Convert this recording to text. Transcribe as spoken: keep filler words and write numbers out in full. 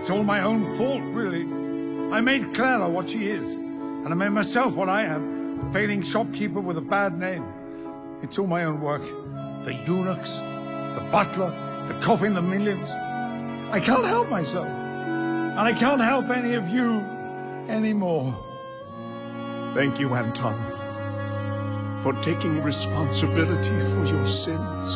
It's all my own fault, really. I made Clara what she is, and I made myself what I am, a failing shopkeeper with a bad name. It's all my own work. The eunuchs, the butler, the coughing the millions. I can't help myself. And I can't help any of you anymore. Thank you, Anton, for taking responsibility for your sins.